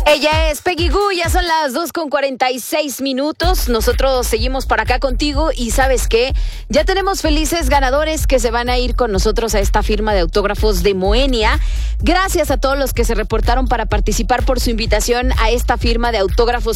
Ella es Peggy Gou, ya son las 2:46. Nosotros seguimos para acá contigo y ¿sabes qué? Ya tenemos felices ganadores que se van a ir con nosotros a esta firma de autógrafos de Moenia. Gracias a todos los que se reportaron para participar por su invitación a esta firma de autógrafos